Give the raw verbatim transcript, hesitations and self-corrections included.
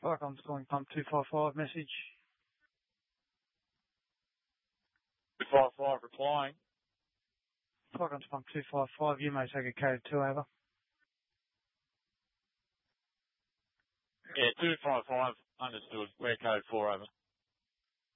Viacom's calling pump two five five, message. two five five replying. Viacom's pump two five five, you may take a code two over. Yeah, two five five, understood. We're code four over.